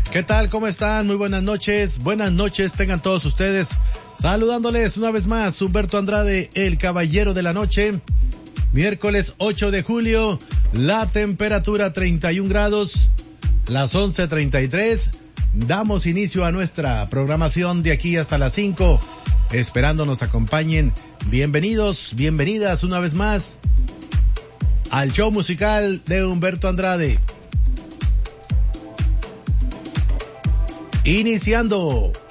¿Qué tal? ¿Cómo están? Muy buenas noches. Buenas noches tengan todos ustedes. Saludándoles una vez más, Humberto Andrade, el caballero de la noche. Miércoles 8 de julio, la temperatura 31 grados, las 11:33. Damos inicio a nuestra programación de aquí hasta las 5. Esperando nos acompañen. Bienvenidos, bienvenidas una vez más al show musical de Humberto Andrade. Iniciando